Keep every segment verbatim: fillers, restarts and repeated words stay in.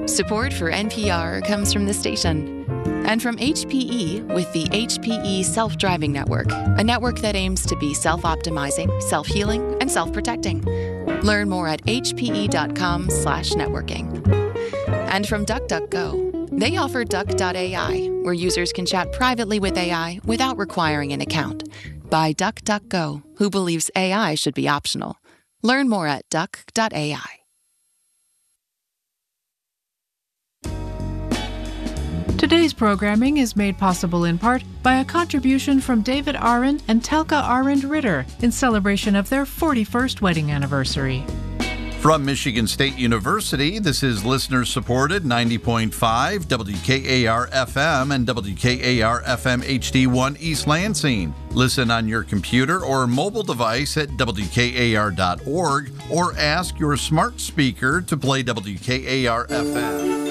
Support for N P R comes from the station and from H P E with the H P E Self-Driving Network, a network that aims to be self-optimizing, self-healing, and self-protecting. Learn more at hpe.com slash networking. And from DuckDuckGo, they offer Duck dot A I, where users can chat privately with A I without requiring an account. By DuckDuckGo, who believes A I should be optional. Learn more at duck dot A I. Today's programming is made possible in part by a contribution from David Arend and Telka Arend Ritter in celebration of their forty-first wedding anniversary. From Michigan State University, this is listener-supported ninety point five W K A R F M and W K A R F M H D one East Lansing. Listen on your computer or mobile device at W K A R dot org or ask your smart speaker to play W K A R F M.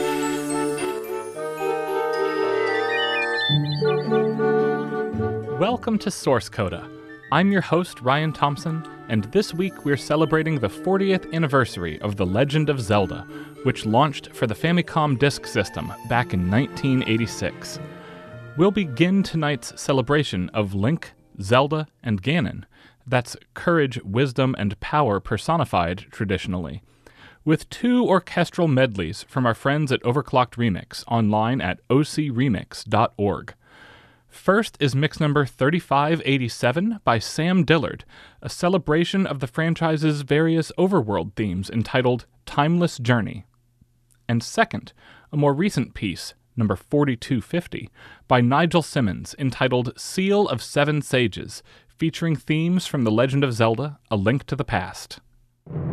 Welcome to Source Coda. I'm your host, Ryan Thompson, and this week we're celebrating the fortieth anniversary of The Legend of Zelda, which launched for the Famicom Disk System back in nineteen eighty-six. We'll begin tonight's celebration of Link, Zelda, and Ganon. That's courage, wisdom, and power personified traditionally, with two orchestral medleys from our friends at Overclocked Remix online at o c remix dot org. First is mix number thirty-five eighty-seven by Sam Dillard, a celebration of the franchise's various overworld themes entitled Timeless Journey. And second, a more recent piece, number forty-two fifty, by Nigel Simmons entitled Seal of Seven Sages, featuring themes from The Legend of Zelda: A Link to the Past.